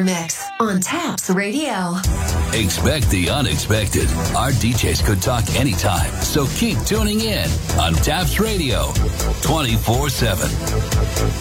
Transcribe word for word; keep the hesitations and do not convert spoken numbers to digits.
Mix on Taps Radio. Expect the unexpected. Our D Js could talk anytime, so keep tuning in on Taps Radio twenty-four seven.